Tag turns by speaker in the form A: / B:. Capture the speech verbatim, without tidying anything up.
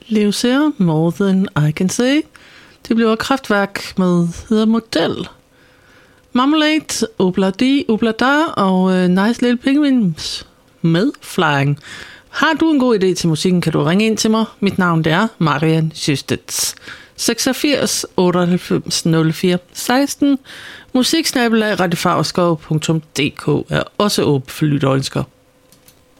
A: Leoser, More Than I Can Say. Det bliver Kraftværk med hedder Model. Marmalade, Obladi, Oblada og uh, Nice Little Penguins med Flying. Har du en god idé til musikken, kan du ringe ind til mig. Mit navn det er Marian Sjøstedts. seksogfirs otteoghalvfems nul fire seksten. Musiksnabelag radiofarskov punktum d k er også åben for lytterønsker.